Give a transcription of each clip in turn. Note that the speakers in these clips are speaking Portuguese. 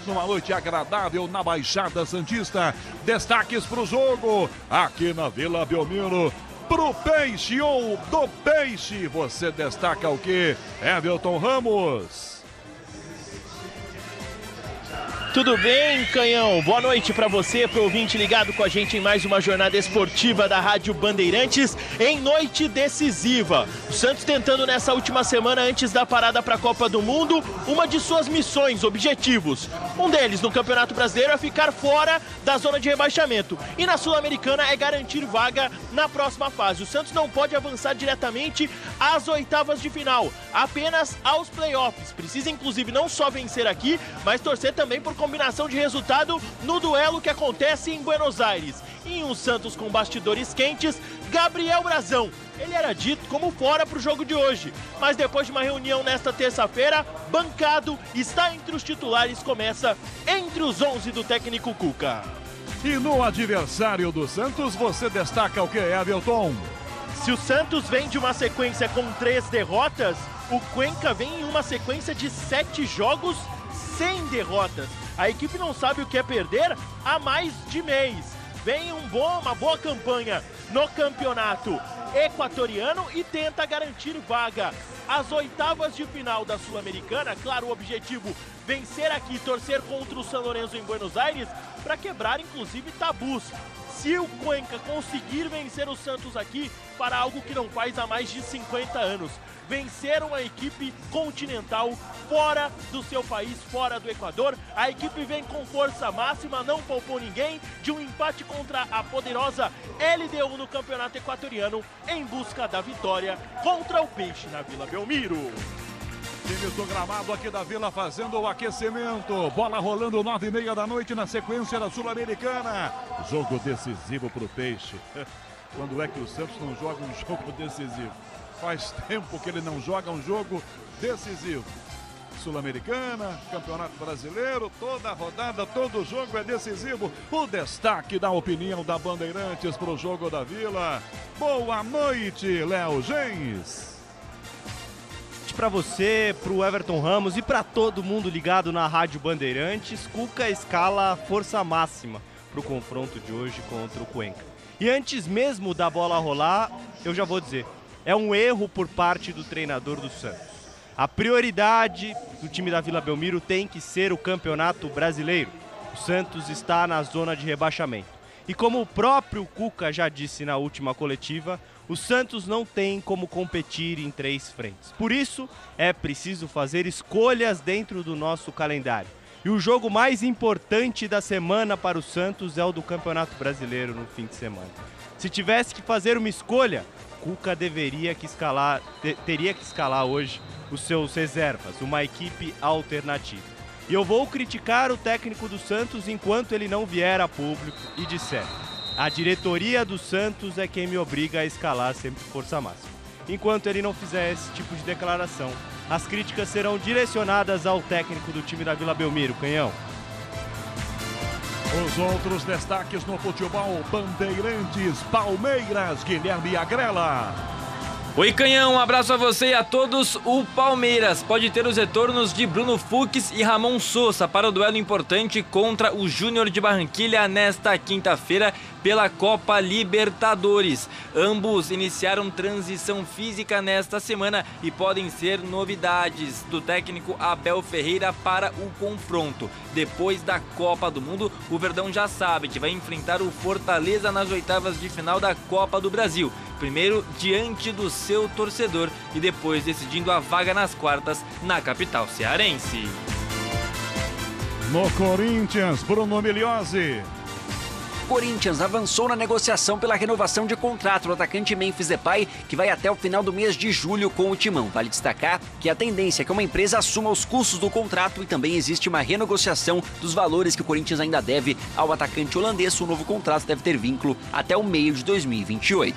numa noite agradável na Baixada Santista. Destaques pro jogo aqui na Vila Belmiro. Pro peixe ou do peixe, você destaca o quê? Everton Ramos. Tudo bem, Canhão? Boa noite para você, pro ouvinte ligado com a gente em mais uma jornada esportiva da Rádio Bandeirantes, em noite decisiva. O Santos tentando nessa última semana, antes da parada para a Copa do Mundo, uma de suas missões, objetivos. Um deles no Campeonato Brasileiro é ficar fora da zona de rebaixamento. E na Sul-Americana é garantir vaga na próxima fase. O Santos não pode avançar diretamente às oitavas de final, apenas aos playoffs. Precisa inclusive não só vencer aqui, mas torcer também por combinação de resultado no duelo que acontece em Buenos Aires. Em um Santos com bastidores quentes, Gabriel Brazão. Ele era dito como fora para o jogo de hoje, mas depois de uma reunião nesta terça-feira, bancado, está entre os titulares, começa entre os 11 do técnico Cuca. E no adversário do Santos, você destaca o que, Everton? Se o Santos vem de uma sequência com 3 derrotas, o Cuenca vem em uma sequência de 7 jogos sem derrotas. A equipe não sabe o que é perder há mais de mês. Vem uma boa campanha no campeonato equatoriano e tenta garantir vaga às oitavas de final da Sul-Americana. Claro, o objetivo vencer aqui e torcer contra o San Lorenzo em Buenos Aires para quebrar inclusive tabus. Se o Cuenca conseguir vencer o Santos aqui, para algo que não faz há mais de 50 anos, vencer uma equipe continental fora do seu país, fora do Equador, a equipe vem com força máxima, não poupou ninguém, de um empate contra a poderosa LDU no campeonato equatoriano, em busca da vitória contra o Peixe na Vila Belmiro. Times do gramado aqui da Vila fazendo o aquecimento. Bola rolando 9h30 da noite na sequência da Sul-Americana. Jogo decisivo pro Peixe. Quando é que o Santos não joga um jogo decisivo? Faz tempo que ele não joga um jogo decisivo. Sul-Americana, Campeonato Brasileiro, toda a rodada, todo jogo é decisivo. O destaque da opinião da Bandeirantes pro jogo da Vila. Boa noite, Léo Gens. Para você, para o Everton Ramos e para todo mundo ligado na Rádio Bandeirantes, Cuca escala força máxima para o confronto de hoje contra o Cuenca. E antes mesmo da bola rolar, eu já vou dizer, é um erro por parte do treinador do Santos. A prioridade do time da Vila Belmiro tem que ser o Campeonato Brasileiro. O Santos está na zona de rebaixamento. E como o próprio Cuca já disse na última coletiva, o Santos não tem como competir em 3 frentes. Por isso, é preciso fazer escolhas dentro do nosso calendário. E o jogo mais importante da semana para o Santos é o do Campeonato Brasileiro no fim de semana. Se tivesse que fazer uma escolha, Cuca teria que escalar hoje os seus reservas, uma equipe alternativa. E eu vou criticar o técnico do Santos enquanto ele não vier a público e disser: a diretoria do Santos é quem me obriga a escalar sempre força máxima. Enquanto ele não fizer esse tipo de declaração, as críticas serão direcionadas ao técnico do time da Vila Belmiro, Canhão. Os outros destaques no futebol: Bandeirantes, Palmeiras, Guilherme Agrela. Oi, Canhão, um abraço a você e a todos. O Palmeiras pode ter os retornos de Bruno Fux e Ramon Sosa para o duelo importante contra o Júnior de Barranquilla nesta quinta-feira pela Copa Libertadores. Ambos iniciaram transição física nesta semana e podem ser novidades do técnico Abel Ferreira para o confronto. Depois da Copa do Mundo, o Verdão já sabe que vai enfrentar o Fortaleza nas oitavas de final da Copa do Brasil. Primeiro diante do seu torcedor e depois decidindo a vaga nas quartas na capital cearense. No Corinthians, Bruno Miliozzi. Corinthians avançou na negociação pela renovação de contrato do atacante Memphis Depay, que vai até o final do mês de julho com o Timão. Vale destacar que a tendência é que uma empresa assuma os custos do contrato e também existe uma renegociação dos valores que o Corinthians ainda deve ao atacante holandês. O novo contrato deve ter vínculo até o meio de 2028.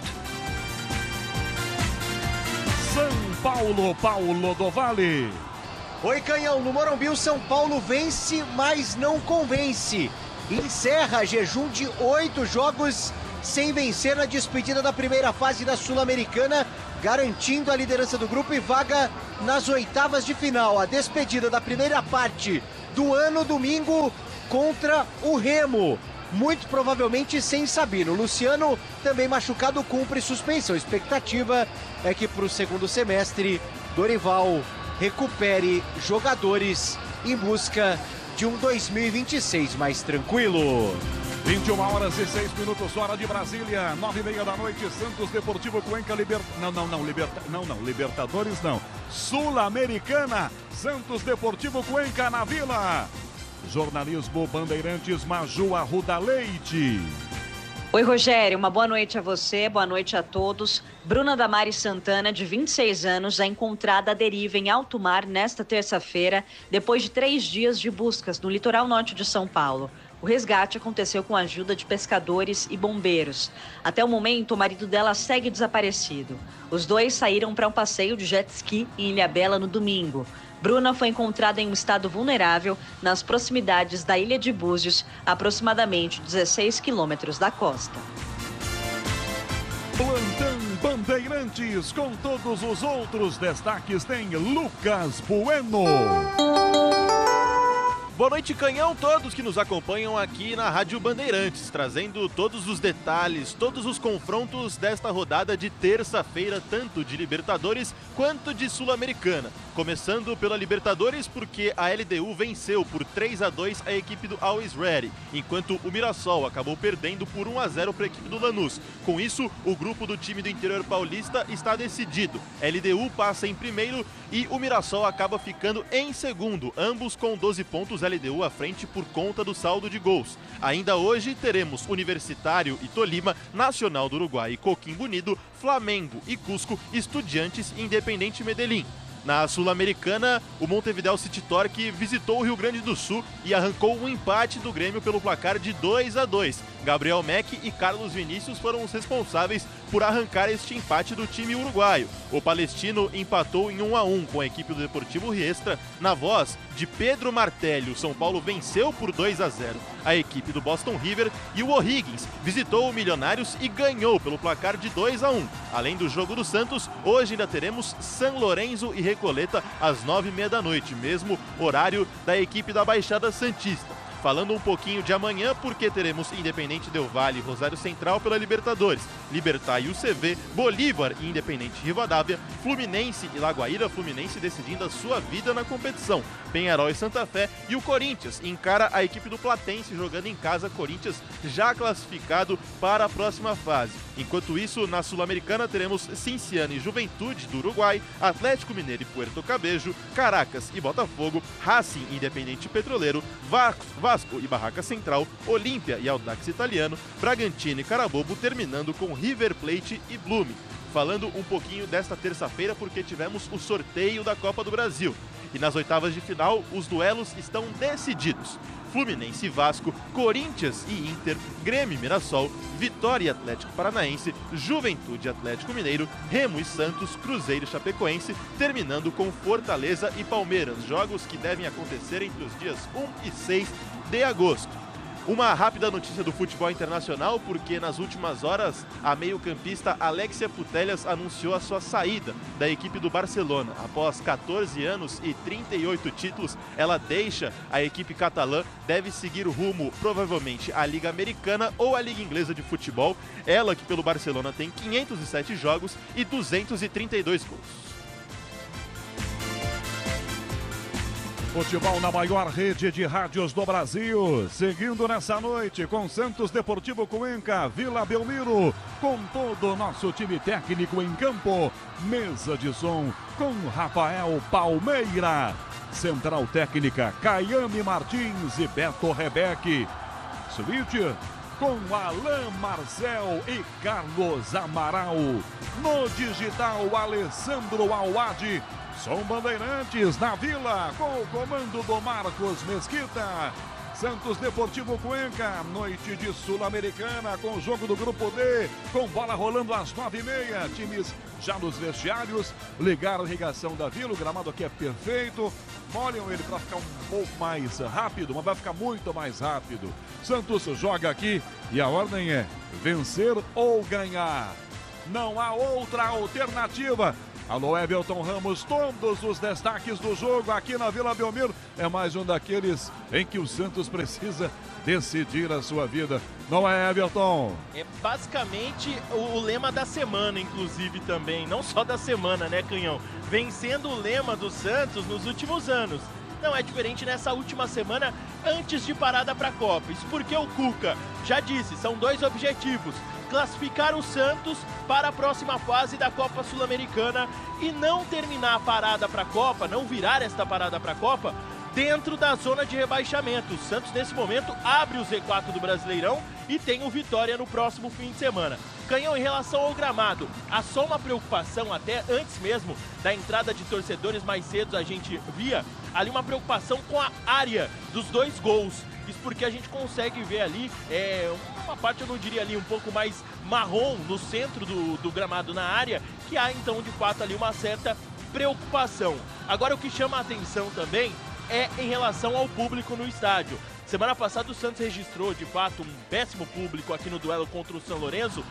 São Paulo, Paulo do Vale. Oi, Canhão, no Morumbi o São Paulo vence, mas não convence. Encerra jejum de 8 jogos sem vencer na despedida da primeira fase da Sul-Americana, garantindo a liderança do grupo e vaga nas oitavas de final. A despedida da primeira parte do ano, domingo, contra o Remo. Muito provavelmente sem Sabino. Luciano, também machucado, cumpre suspensão. A expectativa é que para o segundo semestre, Dorival recupere jogadores em busca de um 2026 mais tranquilo. 21 horas e 6 minutos, hora de Brasília, 9h30 da noite, Santos Deportivo Cuenca, Libertadores não, Sul-Americana, Santos Deportivo Cuenca na Vila. Jornalismo Bandeirantes, Maju Arruda Leite. Oi, Rogério, uma boa noite a você, boa noite a todos. Bruna Damares Santana, de 26 anos, é encontrada à deriva em alto mar nesta terça-feira, depois de 3 dias de buscas no litoral norte de São Paulo. O resgate aconteceu com a ajuda de pescadores e bombeiros. Até o momento, o marido dela segue desaparecido. Os dois saíram para um passeio de jet ski em Ilhabela no domingo. Bruna foi encontrada em um estado vulnerável nas proximidades da ilha de Búzios, aproximadamente 16 quilômetros da costa. Plantão Bandeirantes, com todos os outros destaques, tem Lucas Bueno. Boa noite, Canhão, todos que nos acompanham aqui na Rádio Bandeirantes, trazendo todos os detalhes, todos os confrontos desta rodada de terça-feira, tanto de Libertadores quanto de Sul-Americana. Começando pela Libertadores, porque a LDU venceu por 3-2 a equipe do Always Ready, enquanto o Mirassol acabou perdendo por 1-0 para a equipe do Lanús. Com isso, o grupo do time do interior paulista está decidido. A LDU passa em primeiro e o Mirassol acaba ficando em segundo, ambos com 12 pontos, LDU à frente por conta do saldo de gols. Ainda hoje teremos Universitário e Tolima, Nacional do Uruguai e Coquimbo Unido, Flamengo e Cusco, Estudiantes e Independente Medellín. Na Sul-Americana, o Montevideo City Torque visitou o Rio Grande do Sul e arrancou um empate do Grêmio pelo placar de 2-2. Gabriel Meck e Carlos Vinícius foram os responsáveis por arrancar este empate do time uruguaio. O palestino empatou em 1-1 com a equipe do Deportivo Riestra. Na voz de Pedro Martelli, o São Paulo venceu por 2-0 a equipe do Boston River e o O'Higgins visitou o Milionários e ganhou pelo placar de 2-1. Além do jogo do Santos, hoje ainda teremos São Lourenço e Recoleta às 9h30 da noite, mesmo horário da equipe da Baixada Santista. Falando um pouquinho de amanhã, porque teremos Independente Del Valle e Rosário Central pela Libertadores, Libertad e UCV, Bolívar e Independente Rivadavia, Fluminense e Lagoaíra, Fluminense decidindo a sua vida na competição, Peñarol e Santa Fé, e o Corinthians encara a equipe do Platense jogando em casa, Corinthians já classificado para a próxima fase. Enquanto isso, na Sul-Americana teremos Cinciano e Juventude do Uruguai, Atlético Mineiro e Puerto Cabello, Caracas e Botafogo, Racing e Independente Petroleiro, Vasco e Barraca Central, Olímpia e Audax Italiano, Bragantino e Carabobo, terminando com River Plate e Blume. Falando um pouquinho desta terça-feira, porque tivemos o sorteio da Copa do Brasil. E nas oitavas de final, os duelos estão decididos. Fluminense e Vasco, Corinthians e Inter, Grêmio e Mirassol, Vitória e Atlético Paranaense, Juventude e Atlético Mineiro, Remo e Santos, Cruzeiro e Chapecoense, terminando com Fortaleza e Palmeiras, jogos que devem acontecer entre os dias 1 e 6 de agosto. Uma rápida notícia do futebol internacional, porque nas últimas horas a meio-campista Alexia Putellas anunciou a sua saída da equipe do Barcelona. Após 14 anos e 38 títulos, ela deixa a equipe catalã, deve seguir o rumo provavelmente à Liga Americana ou à Liga Inglesa de Futebol. Ela que pelo Barcelona tem 507 jogos e 232 gols. Futebol na maior rede de rádios do Brasil. Seguindo nessa noite com Santos Deportivo Cuenca, Vila Belmiro, com todo o nosso time técnico em campo. Mesa de som com Rafael Palmeira. Central técnica Caiane Martins e Beto Rebeque. Suíte com Alain Marcel e Carlos Amaral. No digital, Alessandro Awad. Som Bandeirantes na Vila, com o comando do Marcos Mesquita. Santos Deportivo Cuenca, noite de Sul-Americana, com o jogo do Grupo D, com bola rolando às 9h30. Times já nos vestiários, ligaram a irrigação da Vila, o gramado aqui é perfeito. Molham ele para ficar um pouco mais rápido, mas vai ficar muito mais rápido. Santos joga aqui e a ordem é vencer ou ganhar. Não há outra alternativa. Alô, Everton Ramos, todos os destaques do jogo aqui na Vila Belmiro. É mais um daqueles em que o Santos precisa decidir a sua vida. Não é, Everton? É basicamente o lema da semana, inclusive, também. Não só da semana, né, Canhão? Vem sendo o lema do Santos nos últimos anos. Não é diferente nessa última semana, antes de parada para a Copa. Isso porque o Cuca já disse, são 2 objetivos. Classificar o Santos para a próxima fase da Copa Sul-Americana e não terminar a parada para a Copa, não virar esta parada para a Copa, dentro da zona de rebaixamento. O Santos, nesse momento, abre o Z4 do Brasileirão e tem o Vitória no próximo fim de semana. Canhão, em relação ao gramado, há só uma preocupação, até antes mesmo da entrada de torcedores mais cedo, a gente via ali uma preocupação com a área dos 2 gols. Isso porque a gente consegue ver ali uma parte, eu não diria ali, um pouco mais marrom no centro do gramado na área, que há então de fato ali uma certa preocupação. Agora o que chama a atenção também é em relação ao público no estádio. Semana passada o Santos registrou de fato um péssimo público aqui no duelo contra o São Lourenço,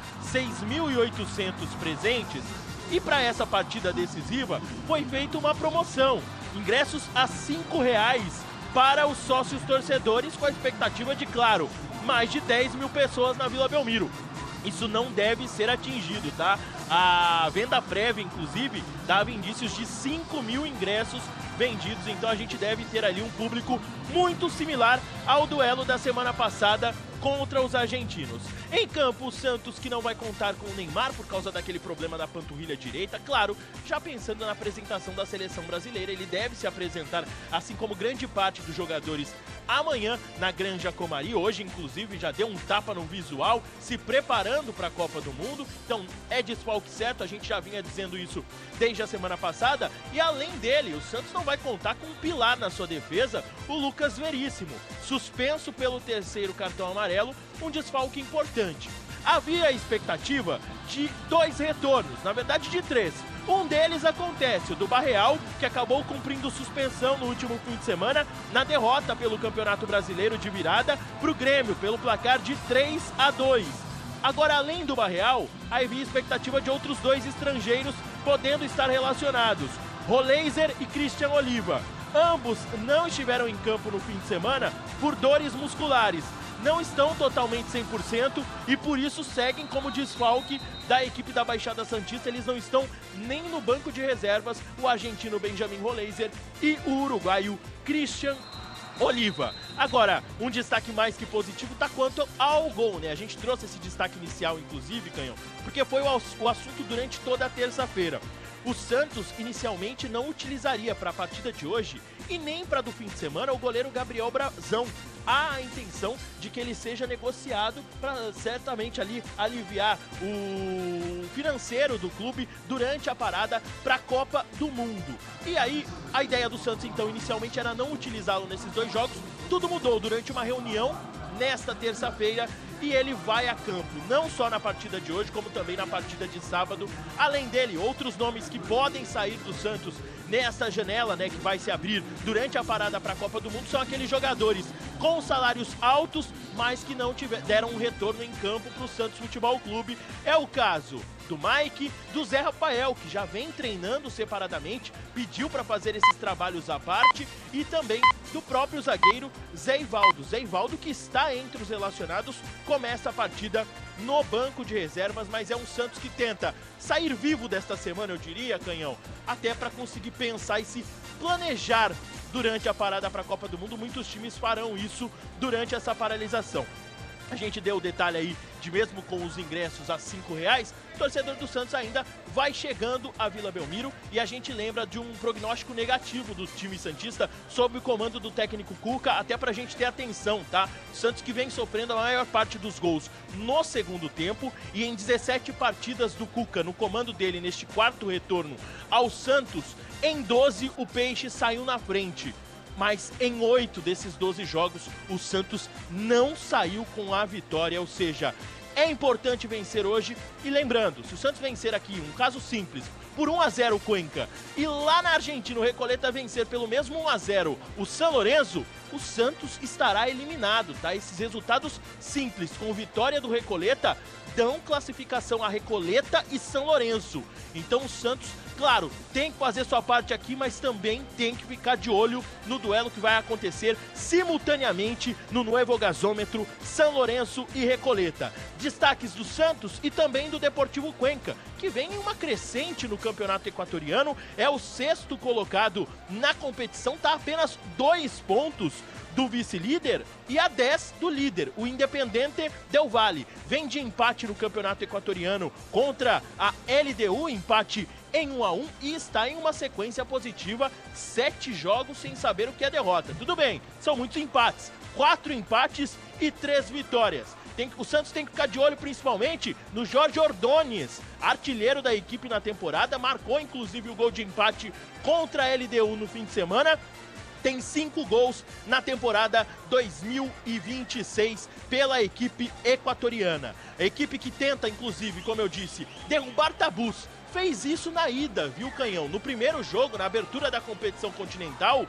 6.800 presentes. E para essa partida decisiva foi feita uma promoção, ingressos a R$5 para os sócios torcedores, com a expectativa de, claro, mais de 10 mil pessoas na Vila Belmiro. Isso não deve ser atingido, tá? A venda prévia, inclusive, dava indícios de 5 mil ingressos vendidos, então a gente deve ter ali um público muito similar ao duelo da semana passada contra os argentinos. Em campo, o Santos, que não vai contar com o Neymar por causa daquele problema da panturrilha direita, claro, já pensando na apresentação da seleção brasileira, ele deve se apresentar, assim como grande parte dos jogadores, amanhã na Granja Comari. Hoje, inclusive, já deu um tapa no visual, se preparando para a Copa do Mundo, então é desfalque certo, a gente já vinha dizendo isso desde a semana passada, e além dele, o Santos não vai contar com um pilar na sua defesa, o Lucas Veríssimo, suspenso pelo 3º cartão amarelo, um desfalque importante. Havia a expectativa de 2 retornos, na verdade de 3. Um deles acontece, o do Barreal, que acabou cumprindo suspensão no último fim de semana na derrota pelo Campeonato Brasileiro de virada para o Grêmio, pelo placar de 3-2. Agora, além do Barreal, havia expectativa de outros 2 estrangeiros podendo estar relacionados, Roleiser e Christian Oliva. Ambos não estiveram em campo no fim de semana por dores musculares. Não estão totalmente 100% e por isso seguem como desfalque da equipe da Baixada Santista. Eles não estão nem no banco de reservas, o argentino Benjamin Roleiser e o uruguaio Christian Oliva. Agora, um destaque mais que positivo tá quanto ao gol, né? A gente trouxe esse destaque inicial, inclusive, Canhão, porque foi o assunto durante toda a terça-feira. O Santos inicialmente não utilizaria para a partida de hoje e nem para do fim de semana o goleiro Gabriel Brazão. Há a intenção de que ele seja negociado para certamente ali aliviar o financeiro do clube durante a parada para a Copa do Mundo. E aí a ideia do Santos então inicialmente era não utilizá-lo nesses 2 jogos. Tudo mudou durante uma reunião nesta terça-feira e ele vai a campo, não só na partida de hoje, como também na partida de sábado. Além dele, outros nomes que podem sair do Santos nessa janela, né, que vai se abrir durante a parada para a Copa do Mundo, são aqueles jogadores com salários altos, mas que não deram um retorno em campo para o Santos Futebol Clube. É o caso do Mike, do Zé Rafael, que já vem treinando separadamente, pediu para fazer esses trabalhos à parte, e também do próprio zagueiro Zé Ivaldo. Zé Ivaldo, que está entre os relacionados, começa a partida no banco de reservas, mas é um Santos que tenta sair vivo desta semana, eu diria, Canhão, até para conseguir pensar e se planejar durante a parada para a Copa do Mundo. Muitos times farão isso durante essa paralisação. A gente deu o detalhe aí de mesmo com os ingressos a R$5, o torcedor do Santos ainda vai chegando à Vila Belmiro, e a gente lembra de um prognóstico negativo do time santista sob o comando do técnico Cuca, até pra gente ter atenção, tá? O Santos que vem sofrendo a maior parte dos gols no segundo tempo, e em 17 partidas do Cuca no comando dele neste 4º retorno ao Santos, em 12 o Peixe saiu na frente. Mas em 8 desses 12 jogos, o Santos não saiu com a vitória, ou seja, é importante vencer hoje. E lembrando, se o Santos vencer aqui, um caso simples, por 1-0 o Cuenca, e lá na Argentina o Recoleta vencer pelo mesmo 1-0 o São Lourenço, o Santos estará eliminado, tá? Esses resultados simples, com vitória do Recoleta, dão classificação a Recoleta e São Lourenço. Então o Santos, claro, tem que fazer sua parte aqui, mas também tem que ficar de olho no duelo que vai acontecer simultaneamente no Nuevo Gasômetro, São Lourenço e Recoleta. Destaques do Santos e também do Deportivo Cuenca, que vem em uma crescente no campeonato equatoriano, é o 6º colocado na competição, tá apenas 2 pontos do vice-líder e a 10 do líder, o Independente Del Valle. Vem de empate no campeonato equatoriano contra a LDU, empate em 1-1 e está em uma sequência positiva, 7 jogos sem saber o que é derrota. Tudo bem, são muitos empates, 4 empates e 3 vitórias. O Santos tem que ficar de olho principalmente no Jorge Ordóñez, artilheiro da equipe na temporada, marcou inclusive o gol de empate contra a LDU no fim de semana. Tem 5 gols na temporada 2026 pela equipe equatoriana. A equipe que tenta, inclusive, como eu disse, derrubar tabus. Fez isso na ida, viu, Canhão? No primeiro jogo, na abertura da competição continental,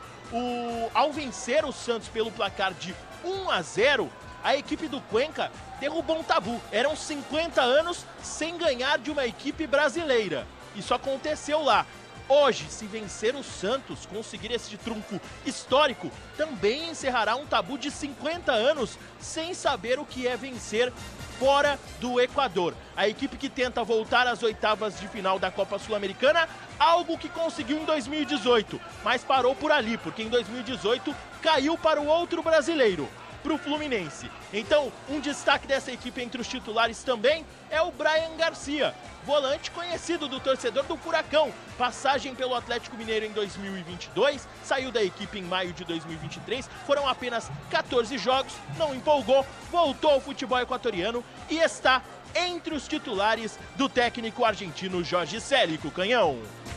ao vencer o Santos pelo placar de 1-0, a equipe do Cuenca derrubou um tabu. Eram 50 anos sem ganhar de uma equipe brasileira. Isso aconteceu lá. Hoje, se vencer o Santos, conseguir esse trunfo histórico, também encerrará um tabu de 50 anos sem saber o que é vencer fora do Equador. A equipe que tenta voltar às oitavas de final da Copa Sul-Americana, algo que conseguiu em 2018, mas parou por ali, porque em 2018 caiu para o outro brasileiro, para o Fluminense. Então, um destaque dessa equipe entre os titulares também é o Brian Garcia, volante conhecido do torcedor do Furacão. Passagem pelo Atlético Mineiro em 2022, saiu da equipe em maio de 2023, foram apenas 14 jogos, não empolgou, voltou ao futebol equatoriano e está entre os titulares do técnico argentino Jorge Célico. Canhão.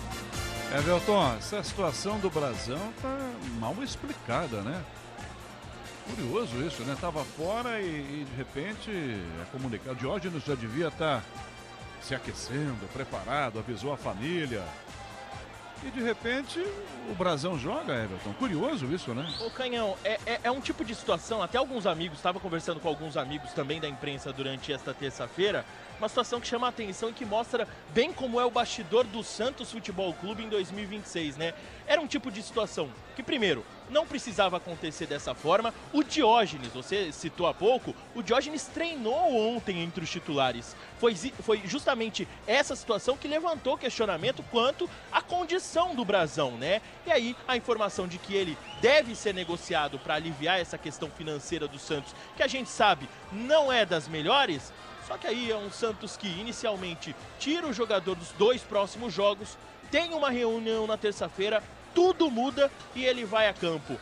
Everton, essa situação do Brasão tá mal explicada, né? Curioso isso, né? Tava fora e de repente é comunicado. Diógenes já devia estar se aquecendo, preparado, avisou a família. E de repente o Brasão joga, Everton. Curioso isso, né? Ô Canhão, é um tipo de situação, até alguns amigos, estava conversando com alguns amigos também da imprensa durante esta terça-feira, uma situação que chama a atenção e que mostra bem como é o bastidor do Santos Futebol Clube em 2026, né? Era um tipo de situação que, primeiro, não precisava acontecer dessa forma. O Diógenes, você citou há pouco, o Diógenes treinou ontem entre os titulares. Foi justamente essa situação que levantou questionamento quanto à condição do Brasão, né? E aí a informação de que ele deve ser negociado para aliviar essa questão financeira do Santos, que a gente sabe não é das melhores. Só que aí é um Santos que inicialmente tira o jogador dos 2 próximos jogos, tem uma reunião na terça-feira, tudo muda e ele vai a campo.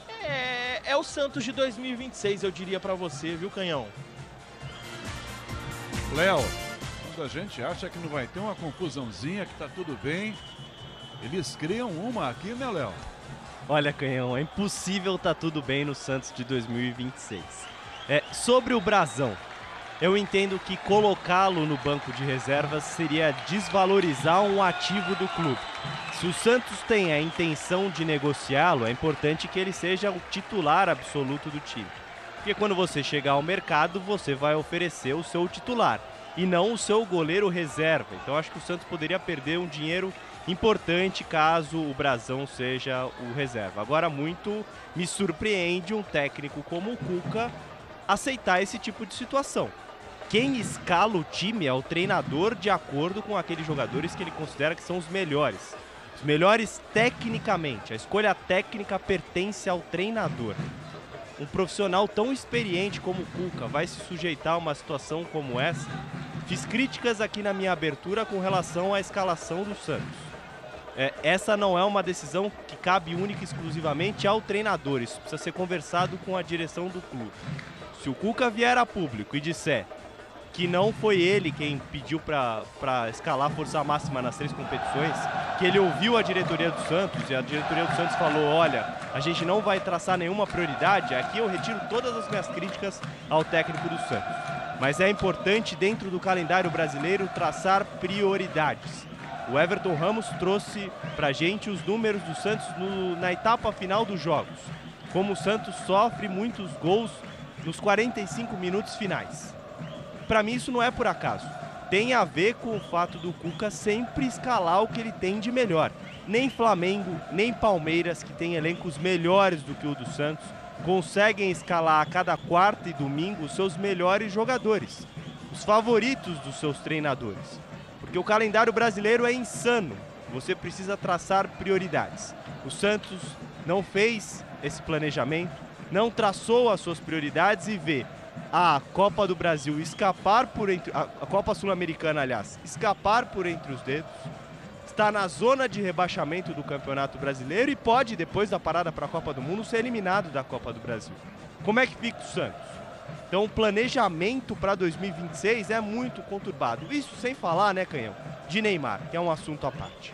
É o Santos de 2026, eu diria pra você, viu, Canhão? Léo, quando a gente acha que não vai ter uma confusãozinha, que tá tudo bem, eles criam uma aqui, né, Léo? Olha, Canhão, é impossível tá tudo bem no Santos de 2026. Sobre o Brasão, eu entendo que colocá-lo no banco de reservas seria desvalorizar um ativo do clube. Se o Santos tem a intenção de negociá-lo, é importante que ele seja o titular absoluto do time. Porque quando você chegar ao mercado, você vai oferecer o seu titular e não o seu goleiro reserva. Então acho que o Santos poderia perder um dinheiro importante caso o Brasão seja o reserva. Agora, muito me surpreende um técnico como o Cuca aceitar esse tipo de situação. Quem escala o time é o treinador de acordo com aqueles jogadores que ele considera que são os melhores. Os melhores tecnicamente. A escolha técnica pertence ao treinador. Um profissional tão experiente como o Cuca vai se sujeitar a uma situação como essa? Fiz críticas aqui na minha abertura com relação à escalação do Santos. Essa não é uma decisão que cabe única e exclusivamente ao treinador. Isso precisa ser conversado com a direção do clube. Se o Cuca vier a público e disser que não foi ele quem pediu para escalar força máxima nas 3 competições, que ele ouviu a diretoria do Santos e a diretoria do Santos falou, olha, a gente não vai traçar nenhuma prioridade, aqui eu retiro todas as minhas críticas ao técnico do Santos. Mas é importante, dentro do calendário brasileiro, traçar prioridades. O Everton Ramos trouxe pra gente os números do Santos na etapa final dos jogos. como o Santos sofre muitos gols nos 45 minutos finais. Para mim isso não é por acaso. Tem a ver com o fato do Cuca sempre escalar o que ele tem de melhor. Nem Flamengo, nem Palmeiras, que tem elencos melhores do que o do Santos, conseguem escalar a cada quarta e domingo os seus melhores jogadores, os favoritos dos seus treinadores. Porque o calendário brasileiro é insano, você precisa traçar prioridades. O Santos não fez esse planejamento, não traçou as suas prioridades e vê a Copa do Brasil escapar por entre... a Copa Sul-Americana, aliás, escapar por entre os dedos, está na zona de rebaixamento do Campeonato Brasileiro e pode, depois da parada para a Copa do Mundo, ser eliminado da Copa do Brasil. Como é que fica o Santos? Então o planejamento para 2026 é muito conturbado. Isso sem falar, né, Canhão, de Neymar, que é um assunto à parte.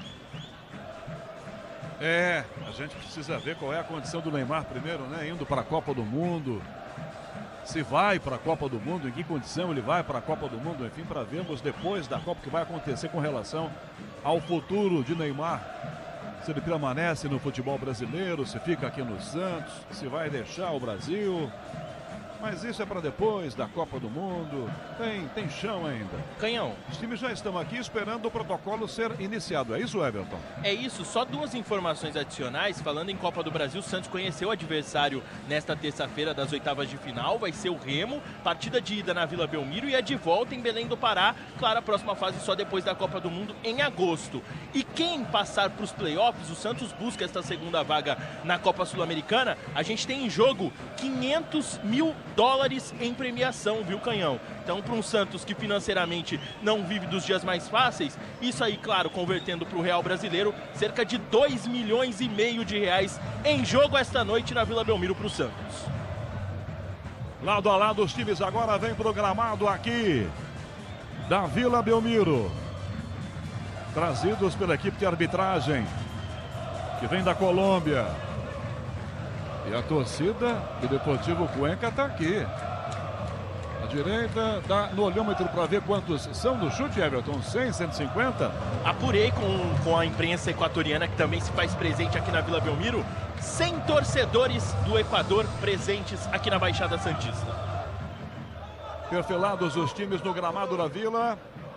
A gente precisa ver qual é a condição do Neymar primeiro, né? Indo para a Copa do Mundo. Se vai para a Copa do Mundo, em que condição ele vai para a Copa do Mundo, enfim, para vermos depois da Copa o que vai acontecer com relação ao futuro de Neymar. Se ele permanece no futebol brasileiro, se fica aqui no Santos, se vai deixar o Brasil. Mas isso é para depois da Copa do Mundo. Tem chão ainda. Canhão. Os times já estão aqui esperando o protocolo ser iniciado. É isso, Everton? É isso. Só duas informações adicionais. Falando em Copa do Brasil, o Santos conheceu o adversário nesta terça-feira das oitavas de final. Vai ser o Remo. Partida de ida na Vila Belmiro e a de volta em Belém do Pará. Claro, a próxima fase só depois da Copa do Mundo em agosto. E quem passar para os playoffs, o Santos busca esta segunda vaga na Copa Sul-Americana. A gente tem em jogo $500 mil em premiação, viu, Canhão? Então, para um Santos que financeiramente não vive dos dias mais fáceis, isso aí, claro, convertendo para o real brasileiro, cerca de R$2,5 milhões em jogo esta noite na Vila Belmiro para o Santos. Lado a lado, os times agora vêm programado aqui da Vila Belmiro, trazidos pela equipe de arbitragem que vem da Colômbia. E a torcida do Deportivo Cuenca está aqui. À direita, dá no olhômetro para ver quantos são do chute, Everton. 100, 150? Apurei com a imprensa equatoriana, que também se faz presente aqui na Vila Belmiro. 100 torcedores do Equador presentes aqui na Baixada Santista. Perfilados os times no gramado da Vila,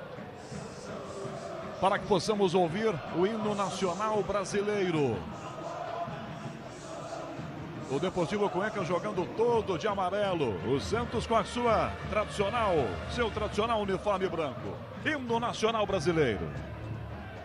para que possamos ouvir o hino nacional brasileiro. O Deportivo Cuenca jogando todo de amarelo. O Santos com a seu tradicional uniforme branco. Hino nacional brasileiro.